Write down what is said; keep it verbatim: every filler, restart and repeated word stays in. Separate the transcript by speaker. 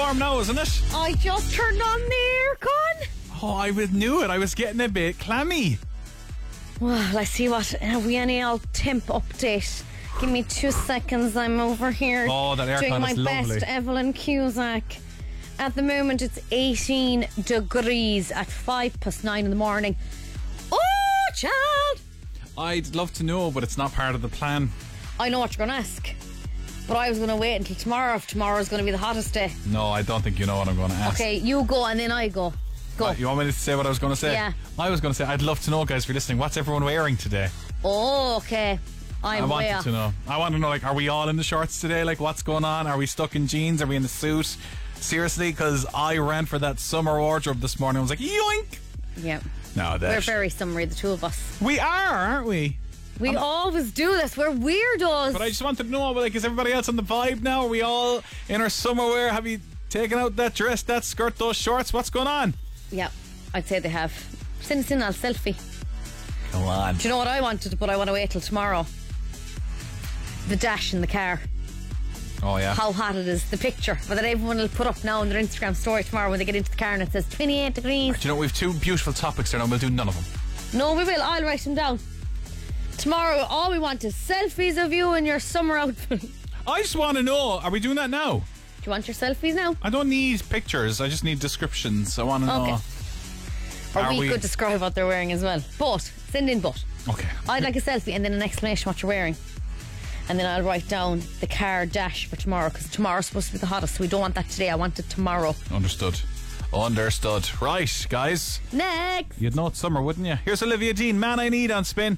Speaker 1: warm now, isn't it?
Speaker 2: I just turned on the aircon.
Speaker 1: Oh, I was- knew it. I was getting a bit clammy.
Speaker 2: Well, let's see what. Have we any old temp update? Give me two seconds. I'm over here
Speaker 1: Oh, that aircon
Speaker 2: doing my
Speaker 1: is lovely.
Speaker 2: best Evelyn Cusack. At the moment, it's eighteen degrees at five past nine in the morning. Oh, child!
Speaker 1: I'd love to know, but it's not part of the plan.
Speaker 2: I know what you're going to ask, but I was going to wait until tomorrow if tomorrow's going to be the hottest day.
Speaker 1: No, I don't think you know what I'm going to ask.
Speaker 2: Okay, you go and then I go. Go.
Speaker 1: Uh, you want me to say what I was going to say?
Speaker 2: Yeah.
Speaker 1: I was going to say, I'd love to know, guys, if you're listening, what's everyone wearing today?
Speaker 2: Oh, okay. I'm
Speaker 1: I wanted
Speaker 2: way off.
Speaker 1: to know. I want to know, like, are we all in the shorts today? Like, what's going on? Are we stuck in jeans? Are we in the suit? Seriously, because I ran for that summer wardrobe this morning. I was like, yoink!
Speaker 2: Yeah.
Speaker 1: No,
Speaker 2: We're
Speaker 1: that
Speaker 2: very summery, the two of us.
Speaker 1: we are, aren't we?
Speaker 2: We always do this. We're weirdos.
Speaker 1: But I just wanted to know, like, is everybody else on the vibe now? Are we all in our summer wear? Have you taken out that dress, that skirt, those shorts? What's going on?
Speaker 2: Yeah, I'd say they have. Send us in a selfie.
Speaker 1: Come on.
Speaker 2: Do you know what I wanted, but I want to wait till tomorrow? The dash in the car.
Speaker 1: Oh, yeah.
Speaker 2: How hot it is. The picture. But that everyone will put up now on their Instagram story tomorrow when they get into the car and it says twenty-eight degrees.
Speaker 1: Do you know, we have two beautiful topics there now. We'll do none of them.
Speaker 2: No, we will. I'll write them down. Tomorrow, all we want is selfies of you in your summer outfit. Do
Speaker 1: I just want to know, are we doing that now?
Speaker 2: you want your selfies now?
Speaker 1: I don't need pictures. I just need descriptions. I want to know.
Speaker 2: Okay. Or
Speaker 1: Are
Speaker 2: we,
Speaker 1: we-
Speaker 2: could describe what they're wearing as well. But, send in but.
Speaker 1: Okay.
Speaker 2: I'd like a selfie and then an explanation what you're wearing. And then I'll write down the car dash for tomorrow, because tomorrow's supposed to be the hottest, so we don't want that today. I want it tomorrow.
Speaker 1: Understood. Understood. Right, guys.
Speaker 2: Next!
Speaker 1: You'd know it's summer, wouldn't you? Here's Olivia Dean, Man I Need on Spin.